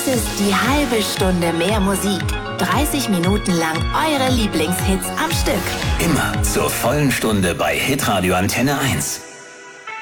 Das ist die halbe Stunde mehr Musik. 30 Minuten lang eure Lieblingshits am Stück. Immer zur vollen Stunde bei Hitradio Antenne 1.